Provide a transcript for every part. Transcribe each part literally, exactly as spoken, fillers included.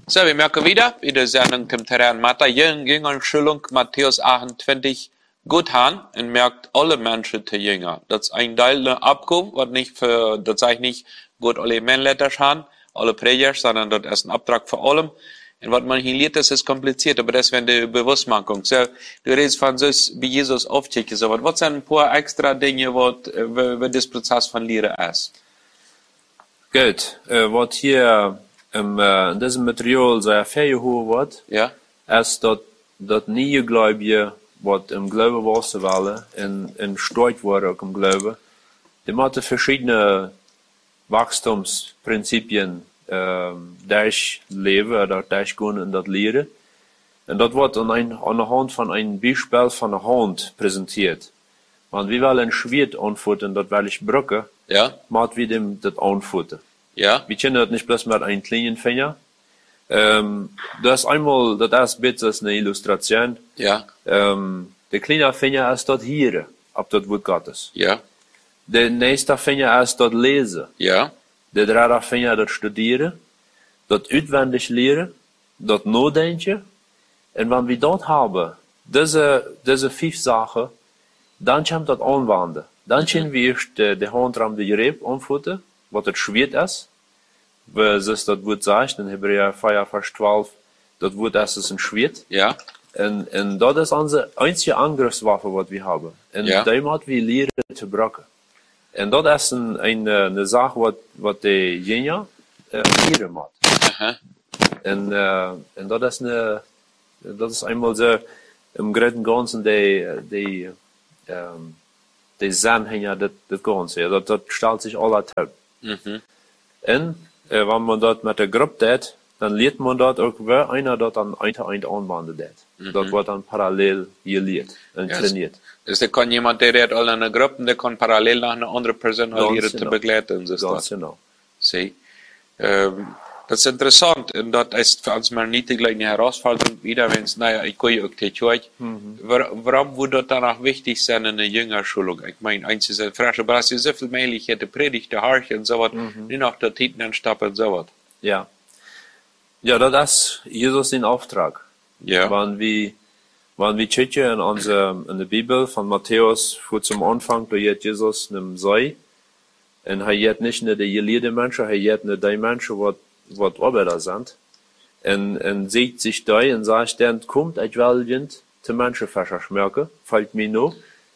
So, wir merken wieder, in der Sendung zum Terrain Mathe, Jüngerschulung, Matthäus achtundzwanzig, gut an und merkt alle Menschen zu Jünger. Das ist ein Teil der Abkommen, was nicht für, das sage ich nicht, gut alle Männleiter haben, alle Prediger, sondern das ist ein Auftrag für allem. Und was man hier lernt, das ist kompliziert, aber das wäre die Bewusstmachung. So, du redest von so, wie Jesus aufzieht, so, was sind ein paar extra Dinge, was, wie das Prozess von Lehren ist? Gut, äh, was hier im, äh, in diesem Material sehr hervorgehoben wird, ja, ist, dass, dass nie Gläubige, was im Glauben wachsen wollen, und, und stark worden auch im Glauben, die müssen verschiedene Wachstumsprinzipien äh, durchleben oder durchgehen in das Lehren. Und das wird an, ein, an der Hand von einem Beispiel von der Hand präsentiert. Und wie wollen ein Schwert anfuttern, das will ich brücken, ja, macht wie dem das anfuttern. ja, Wir kennen das nicht bloß mit einem kleinen Finger. Ähm, das ist einmal, das ist bitte eine Illustration. ja, Ähm, der kleine Finger ist das hier, ab das Wort Gottes. ja, Der nächste Finger ist das Lesen. ja, Der dritte Finger das Studieren, das auswendig Lehren, das Nachdenken. Und wenn wir dort haben, diese, diese fünf Sachen, dann kommt das Anwenden. Dann können wir erst die, die Hand am Gerät anfuttern, was das Schwert ist. Weil es das Wort sagt, in Hebräer vier, Vers zwölf, das Wort ist, ist ein Schwert. ja, Und, und das ist unsere einzige Angriffswaffe, was wir haben. Und ja, die müssen wir lernen zu brauchen. Und das ist ein, eine, eine Sache, was, was die Jünger äh, lernen müssen. aha, Und, äh, und das ist eine, das ist einmal so, im Großen und Ganzen, die, die, ähm, die Sinn hinter das, das Ganze. Ja, das, das stellt sich alle top. mhm, Und, äh, wenn man dort mit der Gruppe tät, dann lernt man dort auch, wer einer dort an ein zu ein anwenden tät. Mhm. Dort wird dann parallel gelehrt und Ja, trainiert. dus er kann jemand, der redt alle in einer Gruppe, der kann parallel nach einer anderen Person Ganz Lehren zu genau. begleiten. So ist Ganz das. genau. See. Ähm, das ist interessant und das ist für uns mal nicht die gleiche Herausforderung wieder, wenn es, naja, ich kann ja auch die Tüch. Warum würde das danach wichtig sein in der Jüngerschulung? Ich meine, eins ist eine Frage, aber es ist so viel Möglichkeiten, Predigt, der Harche und so was, nicht noch der Titen anstappen und so was. Ja. Ja, das ist Jesus den Auftrag. Ja, Wenn wir, wenn wir checken in unserer, in der Bibel von Matthäus, vor zum Anfang, da hat Jesus einem sei, und er hat nicht nur die gelehrten Menschen, er hat nur die Menschen, was, was Arbeiter sind, und, und sieht sich da und sagt, dann kommt, ich will jemand zu Menschenfäscher schmerken, fällt mir noch,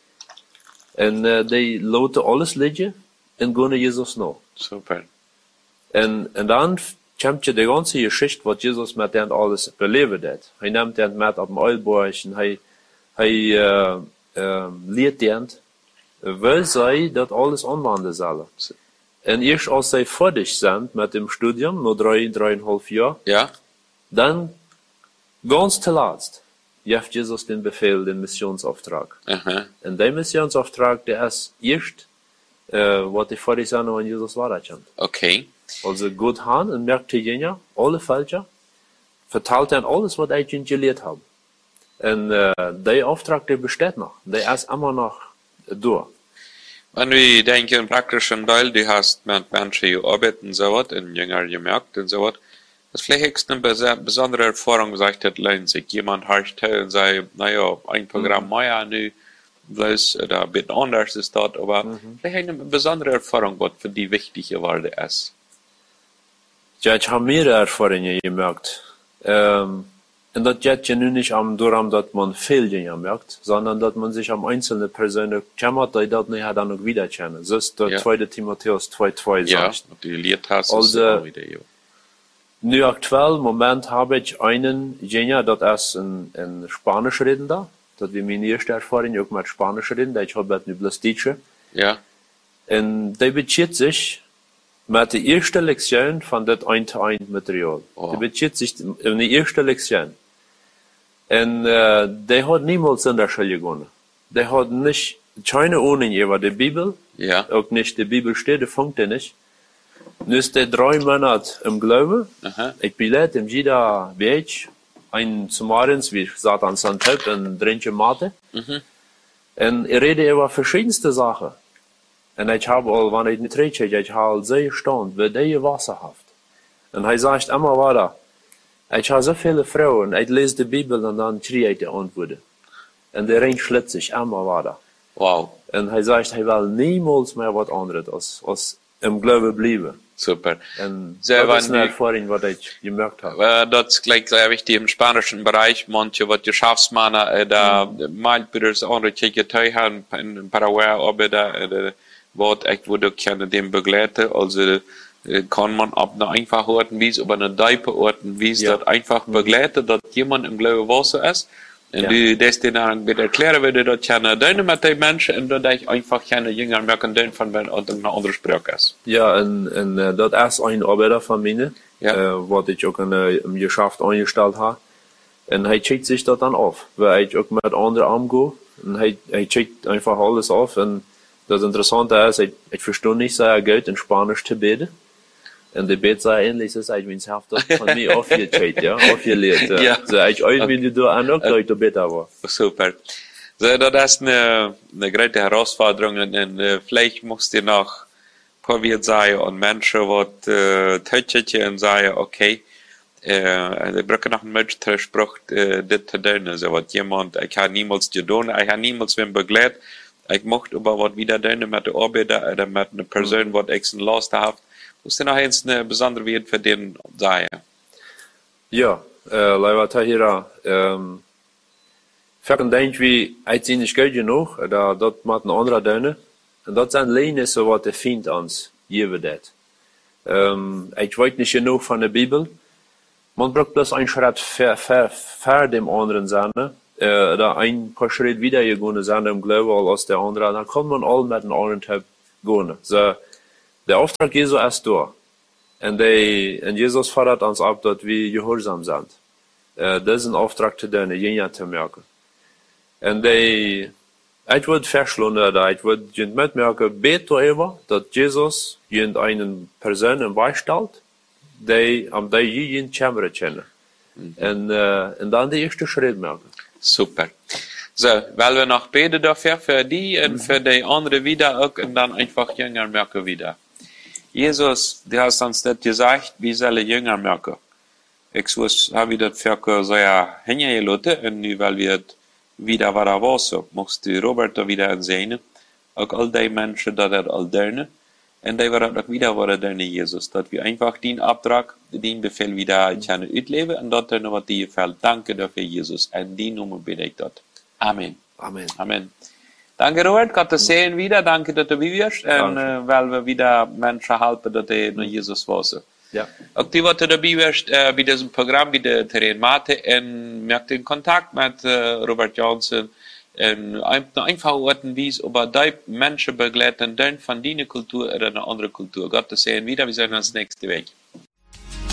und, äh, die lassen alles liegen, und gehen Jesus nach. super. Und, und dann kommt ja die ganze Geschichte, was Jesus mit denen alles belebt hat. Er nimmt den mit auf dem Eilberg und er, er äh, äh, lehrt den, weil sie das alles anwenden sollen. Und erst als sie fertig sind mit dem Studium, nur drei, dreieinhalb Jahre, Ja, dann ganz zuletzt gibt Jesus den Befehl, den Missionsauftrag. aha, Und der Missionsauftrag, der ist erst, äh, was die fertig sind, wenn Jesus weiterkommt. okay. Also gut han und merkt die Jünger, alle Falscher, verteilt dann alles, was ich ihnen gelehrt habe. Und äh, der Auftrag, der besteht noch. Der ist immer noch da. Wenn wir denken, praktisch ein Teil, die hast mit Menschen gearbeitet und so was, und Jünger gemerkt und so was, das vielleicht eine bes- besondere Erfahrung, sagt das lernt sich. Jemand hört und sagt, naja, ein Programm mehr, nu, bloß, oder ein bisschen anders ist das, aber Mhm. vielleicht eine besondere Erfahrung, was für die wichtig geworden ist. Ja, ich habe mehrere Erfahrungen gemerkt. Ähm, und das geht ja nun nicht am darum, dass man viel Jünger merkt, sondern dass man sich am einzelnen Personen kümmert, die das nachher dann noch wieder kennen. Das ist der Ja. zweite Timotheus zwei zwei Ja, sagt. und die gelehrt hast, ist Also, auch wieder, ja. Nu aktuell, im Moment habe ich einen Jünger, das ist ein, ein Spanisch redender. Das wir meine erste Erfahrung auch mit Spanisch reden, ich habe nicht bloß Deutsche. Ja, Und der bezieht sich mit der ersten Lektion von das ein zu ein Material. Oh. Der bezieht sich in die erste Lektion. Und äh, der hat niemals in der Schule gegangen. Der hat nicht, keine Ahnung über die Bibel, ja, auch nicht die Bibel steht, der funkt er nicht. Nu ist der drei Monate im Glauben. aha, Ich bilde im jeder Weg ein zum Morgens, wie ich gesagt, an Sandhaupt und trinke Mate. mhm, Und ich rede über verschiedenste Sachen. Und ich habe, all, wenn ich nicht rede, ich habe sehr gestaunt, wie der wasserhaft. Und er sagt immer weiter, Ich habe so viele Frauen, ich lese die Bibel und dann kriege ich die Antworten. Und der Ring schlitt sich immer weiter. Wow. Und er sagt, er will niemals mehr was anderes als, als im Glauben bleiben. Super. Und Sehr das ist eine wann die- Erfahrung, was ich gemerkt habe. Äh, das ist gleich sehr wichtig im spanischen Bereich. Manche, was Geschäftsmänner, äh, da, mal wieder das andere Kirche haben, in Paraguay arbeiten, äh, was ich würde gerne dem begleiten. Also, äh, kann man ab einer einfachen Art und Weise, über eine Deipe Art und Weise, Ja. das einfach begleiten, dass jemand im Glauben Wasser ist. Und Ja. du, das den dann wieder erklären würde, dass gerne deine mit den Menschen, und dass ich einfach gerne Jünger merken, den von wenn und eine andere Sprache ist. Ja, en, en uh, dat is een arbeider van mij, Ja. uh, wat ik ook in uh, im Geschäft eingestellt habe. Und er checkt sich das dann auf, weil ich auch mit anderen umgehe. Und er, er checkt einfach alles auf. Und das Interessante ist, ich, ich verstehe nicht sehr gut in Spanisch zu beten. Und die Bett sehr ähnlich ist, als wenn es das von mir aufgecheckt, ja, aufgelegt. Ja. Ja. So, ich auch, wenn du da auch noch gleich da beten war. Super. So, das ist eine, eine große Herausforderung und, und äh, vielleicht musst du noch probiert sein und Menschen, die äh, touchen und sagen, okay, äh, ich brauche noch einen Mensch, der spricht, äh, das zu tun. Also, was jemand, ich habe niemals getan, ich habe niemals wen begleitet, ich möchte aber was wieder tun mit der Arbeit oder mit einer Person, mhm. die ich in Last habe. Musst du noch eins eine besondere Wert für den sagen? Ja, äh, Leiva Tahira, ähm, Verken denk wie, ik zie niet goed genoeg, dat, dat moet een andere doen. En dat zijn lenissen wat de vindt ons, geven dat. Um, ik weet niet genoeg van de Bibel. Man braucht bloß einen Schritt vor, vor, vor dem anderen sein, äh, oder ein paar Schritte wieder gegangen sein im Glauben als der andere, dann kann man alle mit einem anderen Typ gehen. So, der Auftrag Jesu ist da. Und, die, und Jesus fordert uns ab, dass wir gehorsam sind. Äh, das ist ein Auftrag zu tun, jeder zu merken. Und die, ich würde verschlagen, oder ich würde mitmerken, bete über, dass Jesus irgendeine Person im Weg stellt, die am die jeden Chamber kennen. Mhm. Und, äh, und dann die erste Schritt merken. Super. So, weil wir noch beten dafür, für die und für die anderen wieder auch, und dann einfach Jünger merken wieder. Jesus, du hast uns das gesagt, wie sollen Jünger merken? Ich habe das für so ja hingelassen, und nu, weil wir wieder war war so, musst du Robert wieder sehen, auch all die Menschen, die das all dürfen, und die waren auch wieder war dürfen, Jesus, dass wir einfach den Auftrag, den Befehl wieder können ausleben, und dort dürfen was dir gefällt. Danke dafür, Jesus, und die Nummer bitte ich dort. Amen. Amen. Amen. Danke, Robert, Gott zu sehen wieder, danke, dass du bei wirst, und äh, weil wir wieder Menschen helfen, dass die nur Jesus wissen. Ja. Auch die, die dabei wirst, äh, bei diesem Programm, bei der Terrain Mate, und merkt den Kontakt mit äh, Robert Johnson, und einfach Orten, wie es über die Menschen begleiten, dann von deiner Kultur oder einer anderen Kultur. Gott zu sehen wieder, wir sehen uns nächste Woche.